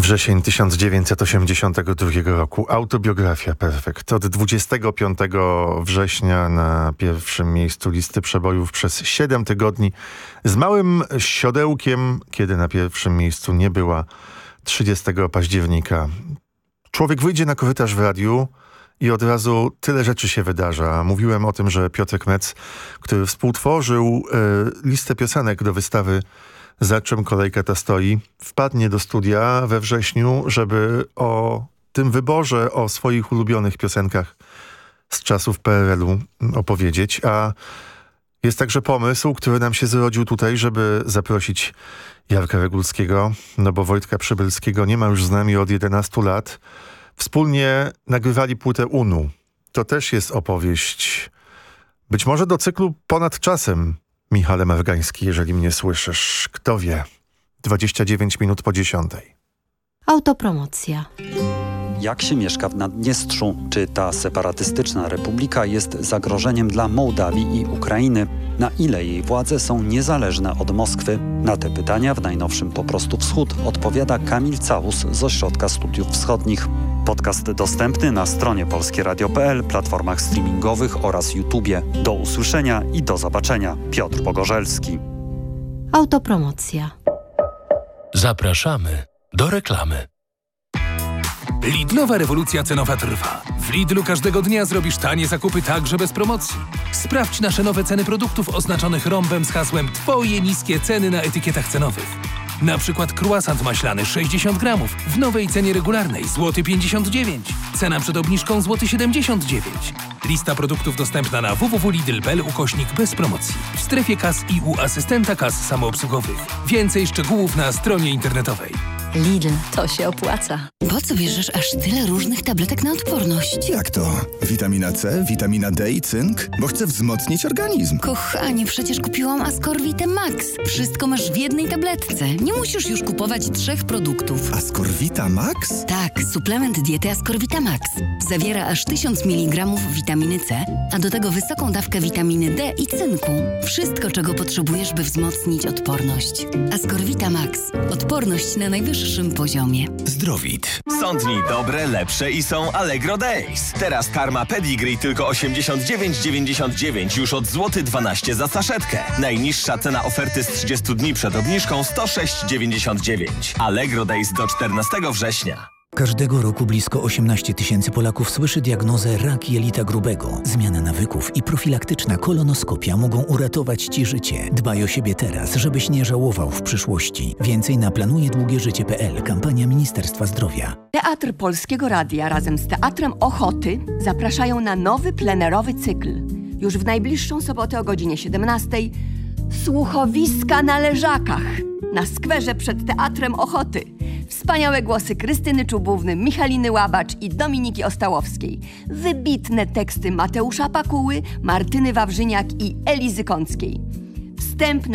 Wrzesień 1982 roku. Autobiografia Perfekt. Od 25 września na pierwszym miejscu listy przebojów przez 7 tygodni. Z małym siodełkiem, kiedy na pierwszym miejscu nie była 30 października. Człowiek wyjdzie na korytarz w radiu i od razu tyle rzeczy się wydarza. Mówiłem o tym, że Piotrek Metz, który współtworzył listę piosenek do wystawy Za czym kolejka ta stoi, wpadnie do studia we wrześniu, żeby o tym wyborze, o swoich ulubionych piosenkach z czasów PRL-u opowiedzieć. A jest także pomysł, który nam się zrodził tutaj, żeby zaprosić Jarka Regulskiego, no bo Wojtka Przybylskiego nie ma już z nami od 11 lat. Wspólnie nagrywali płytę UNU. To też jest opowieść, być może do cyklu Ponad czasem. Michale Margański, jeżeli mnie słyszysz, kto wie. 29 minut po 10. Autopromocja. Jak się mieszka w Naddniestrzu? Czy ta separatystyczna republika jest zagrożeniem dla Mołdawii i Ukrainy? Na ile jej władze są niezależne od Moskwy? Na te pytania w najnowszym Po prostu Wschód odpowiada Kamil Całus z Ośrodka Studiów Wschodnich. Podcast dostępny na stronie polskieradio.pl, platformach streamingowych oraz YouTubie. Do usłyszenia i do zobaczenia. Piotr Pogorzelski. Autopromocja. Zapraszamy do reklamy. Lidlowa rewolucja cenowa trwa. W Lidlu każdego dnia zrobisz tanie zakupy także bez promocji. Sprawdź nasze nowe ceny produktów oznaczonych rąbem z hasłem Twoje niskie ceny na etykietach cenowych. Na przykład croissant maślany 60 gramów w nowej cenie regularnej złoty 59. Cena przed obniżką złoty 79. Lista produktów dostępna na www.lidl.pl / bez promocji. W strefie kas i u asystenta kas samoobsługowych. Więcej szczegółów na stronie internetowej. Lidl, to się opłaca. Po co bierzesz aż tyle różnych tabletek na odporność? Jak to? Witamina C, witamina D i cynk? Bo chcę wzmocnić organizm. Kochanie, przecież kupiłam Ascorvite Max. Wszystko masz w jednej tabletce. Nie musisz już kupować 3 produktów. Ascorvita Max? Tak, suplement diety Ascorvita Max. Zawiera aż 1000 mg witaminy C, a do tego wysoką dawkę witaminy D i cynku. Wszystko, czego potrzebujesz, by wzmocnić odporność. Ascorvita Max. Odporność na najwyższym poziomie. Zdrowit. Są dni dobre, lepsze i są Allegro Days. Teraz karma Pedigree tylko 89,99 już od złoty 12 za saszetkę. Najniższa cena oferty z 30 dni przed obniżką 106,99. Allegro Days do 14 września. Każdego roku blisko 18 000 Polaków słyszy diagnozę rak jelita grubego. Zmiana nawyków i profilaktyczna kolonoskopia mogą uratować Ci życie. Dbaj o siebie teraz, żebyś nie żałował w przyszłości. Więcej na planujedługieżycie.pl. Kampania Ministerstwa Zdrowia. Teatr Polskiego Radia razem z Teatrem Ochoty zapraszają na nowy plenerowy cykl. Już w najbliższą sobotę o godzinie 17 Słuchowiska na Leżakach na skwerze przed Teatrem Ochoty. Wspaniałe głosy Krystyny Czubówny, Michaliny Łabacz i Dominiki Ostałowskiej. Wybitne teksty Mateusza Pakuły, Martyny Wawrzyniak i Elizy Kąckiej. Wstęp